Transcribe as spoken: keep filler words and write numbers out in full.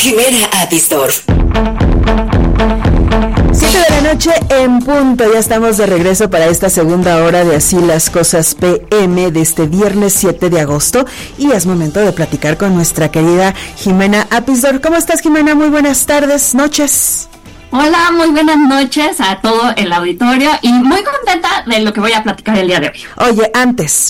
Jimena Apisdorf. siete de la noche en punto, ya estamos de regreso para esta segunda hora de Así las Cosas P M de este viernes siete de agosto y es momento de platicar con nuestra querida Jimena Apisdorf. ¿Cómo estás, Jimena? Muy buenas tardes, noches. Hola, muy buenas noches a todo el auditorio y muy contenta de lo que voy a platicar el día de hoy. Oye, antes,